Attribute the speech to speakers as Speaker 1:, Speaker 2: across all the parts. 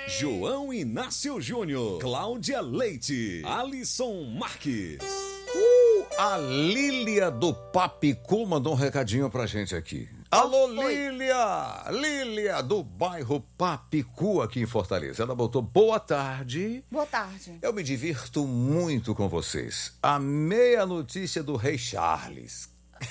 Speaker 1: João Inácio Júnior, Cláudia Leite, Alisson Marques.
Speaker 2: A Lília do Papicu mandou um recadinho pra gente aqui. Alô, Lília! Lília do bairro Papicu, aqui em Fortaleza. Ela botou boa tarde.
Speaker 3: Boa tarde.
Speaker 2: Eu me divirto muito com vocês. Amei a notícia do Rei Charles.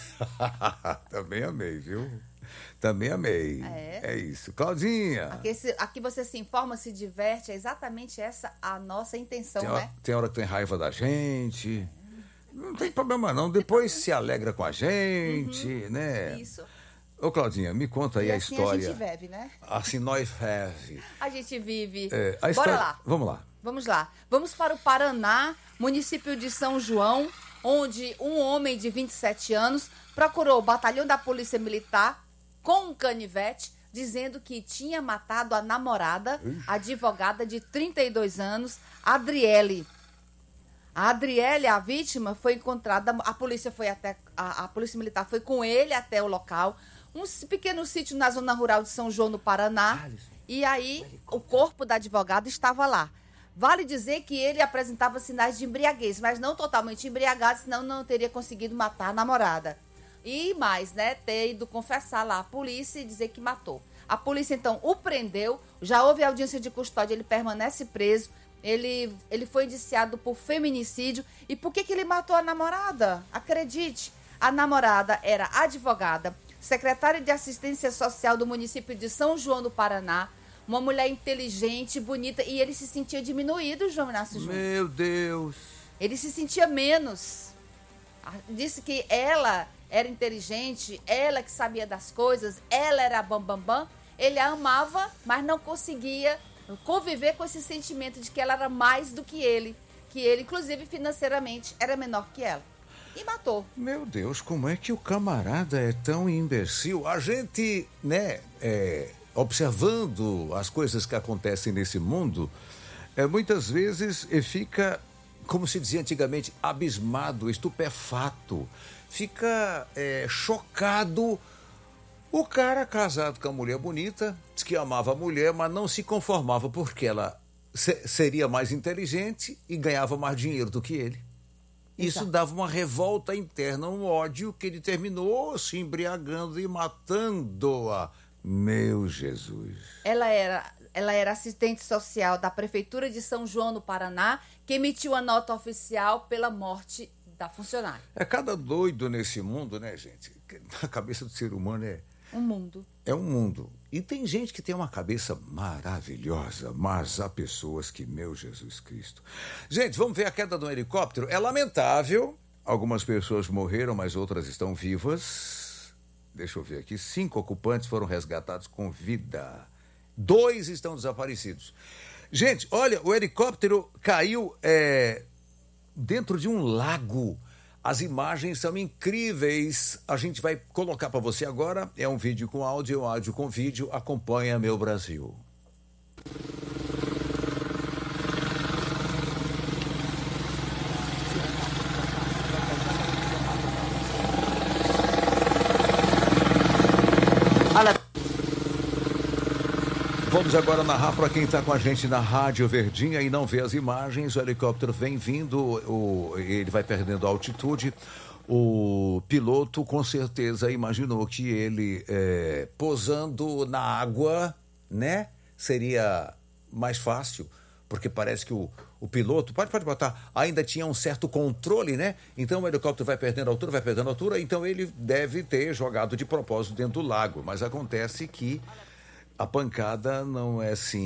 Speaker 2: Também amei, viu? Também amei. É isso. Claudinha.
Speaker 3: Aqui você se informa, se diverte. É exatamente essa a nossa intenção, né?
Speaker 2: Tem hora que tem raiva da gente. Não tem problema não. Depois se alegra com a gente, né?
Speaker 3: Isso.
Speaker 2: Ô, Claudinha, me conta aí a
Speaker 3: assim
Speaker 2: história.
Speaker 3: A gente vive, né?
Speaker 2: Assim nós vive.
Speaker 3: A gente vive.
Speaker 2: Bora
Speaker 3: lá.
Speaker 2: Vamos lá.
Speaker 3: Vamos lá. Vamos para o Paraná, município de São João, onde um homem de 27 anos procurou o batalhão da Polícia Militar com um canivete, dizendo que tinha matado a namorada, advogada de 32 anos, Adriele. A Adriele, a vítima, foi encontrada, a polícia Militar foi com ele até o local, um pequeno sítio na zona rural de São João, no Paraná, e aí o corpo da advogada estava lá. Vale dizer que ele apresentava sinais de embriaguez, mas não totalmente embriagado, senão não teria conseguido matar a namorada. E mais, né, ter ido confessar lá à polícia e dizer que matou. A polícia, então, o prendeu, já houve audiência de custódia, ele permanece preso, ele foi indiciado por feminicídio. E por que ele matou a namorada? Acredite, a namorada era advogada, secretária de Assistência Social do município de São João do Paraná, uma mulher inteligente, bonita, e ele se sentia diminuído, João Inácio Júnior.
Speaker 2: Meu Deus!
Speaker 3: Ele se sentia menos. Disse que ela era inteligente, ela que sabia das coisas, ela era bambambam. Ele a amava, mas não conseguia conviver com esse sentimento de que ela era mais do que ele, inclusive financeiramente, era menor que ela. E matou.
Speaker 2: Meu Deus, como é que o camarada é tão imbecil? A gente, né, observando as coisas que acontecem nesse mundo, muitas vezes fica, como se dizia antigamente, abismado, estupefato, fica chocado. O cara casado com a mulher bonita, diz que amava a mulher, mas não se conformava porque ela seria mais inteligente e ganhava mais dinheiro do que ele. Isso
Speaker 3: Exato.
Speaker 2: dava uma revolta interna, um ódio que ele terminou se embriagando e matando-a. Meu Jesus.
Speaker 3: Ela era assistente social da Prefeitura de São João, no Paraná, que emitiu a nota oficial pela morte da funcionária.
Speaker 2: É cada doido nesse mundo, né, gente? A cabeça do ser humano
Speaker 3: Um mundo.
Speaker 2: É um mundo. E tem gente que tem uma cabeça maravilhosa, mas há pessoas que, meu Jesus Cristo. Gente, vamos ver a queda do helicóptero. É lamentável. Algumas pessoas morreram, mas outras estão vivas. Deixa eu ver aqui. 5 ocupantes foram resgatados com vida. 2 estão desaparecidos. Gente, olha, o helicóptero caiu dentro de um lago. As imagens são incríveis. A gente vai colocar para você agora. É um vídeo com áudio, áudio com vídeo. Acompanha, meu Brasil. Vamos agora narrar para quem está com a gente na Rádio Verdinha e não vê as imagens. O helicóptero vem vindo, ele vai perdendo altitude. O piloto com certeza imaginou que ele pousando na água, né, seria mais fácil, porque parece que o piloto, pode botar, ainda tinha um certo controle, né? Então o helicóptero vai perdendo altura, então ele deve ter jogado de propósito dentro do lago. Mas acontece que a pancada não é assim.